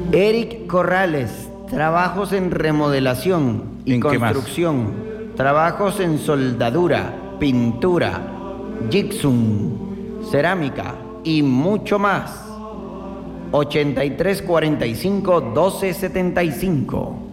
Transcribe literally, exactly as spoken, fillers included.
Eric Corrales, trabajos en remodelación y ¿En qué más? construcción, trabajos en soldadura, pintura, gypsum, cerámica y mucho más. ochenta y tres cuarenta y cinco doce setenta y cinco.